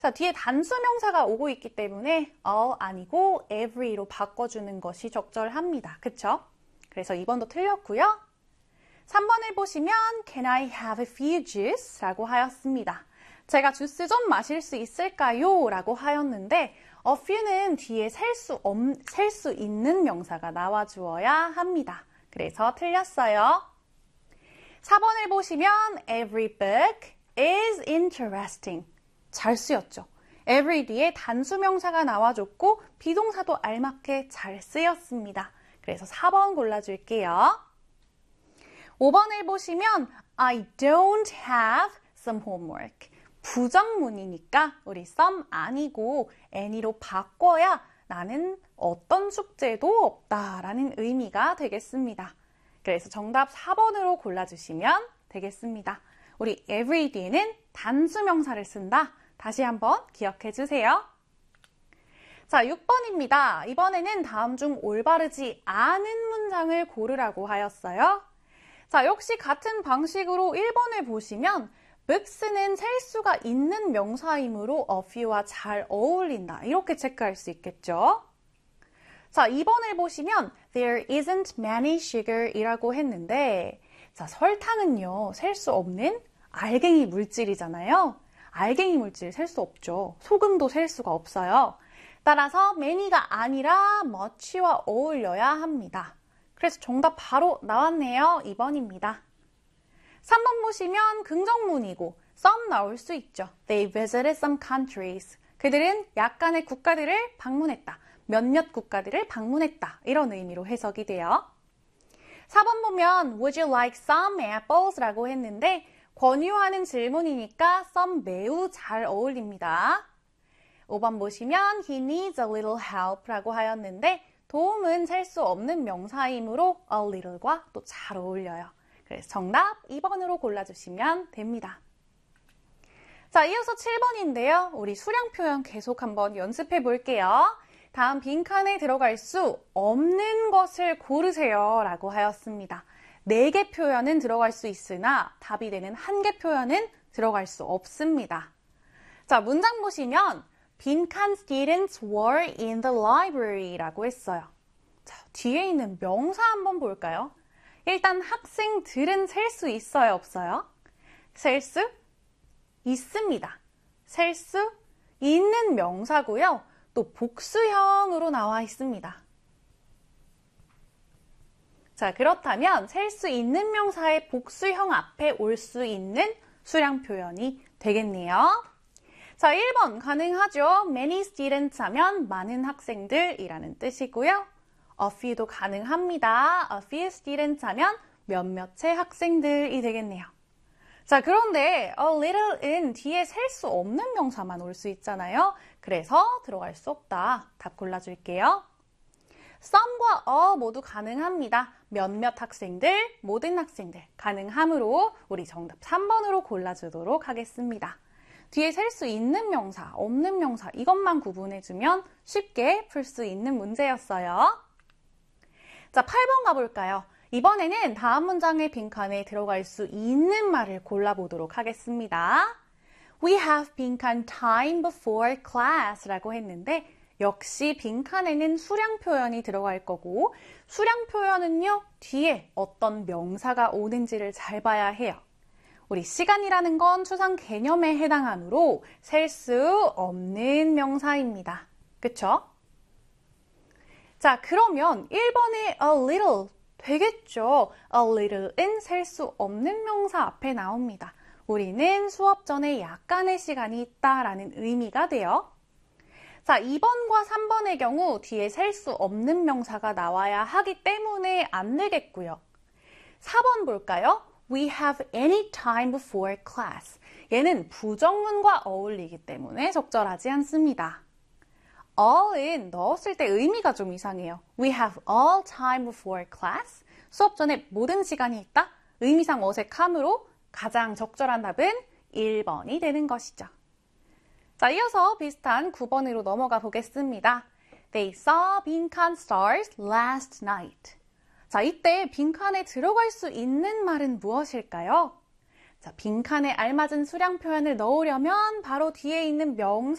자, 뒤에 단수 명사가 오고 있기 때문에 all 아니고 every로 바꿔주는 것이 적절합니다. 그쵸? 그래서 2번도 틀렸고요. 3번을 보시면 Can I have a few juice? 라고 하였습니다. 제가 주스 좀 마실 수 있을까요? 라고 하였는데 a few는 뒤에 셀 수 있는 명사가 나와주어야 합니다. 그래서 틀렸어요. 4번을 보시면 Every book is interesting. 잘 쓰였죠. every 뒤에 단수 명사가 나와줬고 비동사도 알맞게 잘 쓰였습니다. 그래서 4번 골라줄게요. 5번을 보시면 I don't have some homework. 부정문이니까 우리 some 아니고 any로 바꿔야 나는 어떤 숙제도 없다라는 의미가 되겠습니다. 그래서 정답 4번으로 골라주시면 되겠습니다. 우리 every 뒤에는 단수 명사를 쓴다. 다시 한번 기억해 주세요. 자, 6번입니다. 이번에는 다음 중 올바르지 않은 문장을 고르라고 하였어요. 자, 역시 같은 방식으로 1번을 보시면 books는 셀 수가 있는 명사이므로 a few와 잘 어울린다. 이렇게 체크할 수 있겠죠. 자, 2번을 보시면 there isn't many sugar 이라고 했는데 자, 설탕은요, 셀 수 없는 알갱이 물질이잖아요. 알갱이 물질 셀 수 없죠. 소금도 셀 수가 없어요. 따라서 many가 아니라 much와 어울려야 합니다. 그래서 정답 바로 나왔네요. 2번입니다. 3번 보시면 긍정문이고 some 나올 수 있죠. They visited some countries. 그들은 약간의 국가들을 방문했다. 몇몇 국가들을 방문했다. 이런 의미로 해석이 돼요. 4번 보면 Would you like some apples? 라고 했는데 권유하는 질문이니까 some 매우 잘 어울립니다. 5번 보시면 He needs a little help 라고 하였는데 도움은 셀 수 없는 명사이므로 a little과 또 잘 어울려요. 그래서 정답 2번으로 골라주시면 됩니다. 자, 이어서 7번인데요. 우리 수량 표현 계속 한번 연습해 볼게요. 다음 빈칸에 들어갈 수 없는 것을 고르세요 라고 하였습니다. 4개 표현은 들어갈 수 있으나 답이 되는 1개 표현은 들어갈 수 없습니다. 자, 문장 보시면 빈칸 students were in the library 라고 했어요. 자, 뒤에 있는 명사 한번 볼까요? 일단 학생들은 셀 수 있어요, 없어요? 셀 수 있습니다. 셀 수 있는 명사고요. 또 복수형으로 나와 있습니다. 자, 그렇다면 셀 수 있는 명사의 복수형 앞에 올 수 있는 수량 표현이 되겠네요. 자, 1번 가능하죠. Many students 하면 많은 학생들이라는 뜻이고요. A few도 가능합니다. A few students 하면 몇몇의 학생들이 되겠네요. 자, 그런데 a little은 뒤에 셀 수 없는 명사만 올 수 있잖아요. 그래서 들어갈 수 없다. 답 골라줄게요. some과 a 모두 가능합니다. 몇몇 학생들, 모든 학생들 가능하므로 우리 정답 3번으로 골라주도록 하겠습니다. 뒤에 셀 수 있는 명사, 없는 명사 이것만 구분해주면 쉽게 풀 수 있는 문제였어요. 자, 8번 가볼까요? 이번에는 다음 문장의 빈칸에 들어갈 수 있는 말을 골라보도록 하겠습니다. We have 빈칸 time before class 라고 했는데 역시 빈칸에는 수량 표현이 들어갈 거고 수량 표현은요, 뒤에 어떤 명사가 오는지를 잘 봐야 해요. 우리 시간이라는 건 추상 개념에 해당하므로 셀 수 없는 명사입니다. 그쵸? 자, 그러면 1번에 a little 되겠죠? a little은 셀 수 없는 명사 앞에 나옵니다. 우리는 수업 전에 약간의 시간이 있다라는 의미가 돼요. 자, 2번과 3번의 경우 뒤에 셀 수 없는 명사가 나와야 하기 때문에 안 되겠고요. 4번 볼까요? We have any time before class. 얘는 부정문과 어울리기 때문에 적절하지 않습니다. all은 넣었을 때 의미가 좀 이상해요. We have all time before class. 수업 전에 모든 시간이 있다? 의미상 어색하므로 가장 적절한 답은 1번이 되는 것이죠. 자, 이어서 비슷한 9번으로 넘어가 보겠습니다. They saw 빈칸 stars last night. 자, 이때 빈칸에 들어갈 수 있는 말은 무엇일까요? 자, 빈칸에 알맞은 수량 표현을 넣으려면 바로 뒤에 있는 명사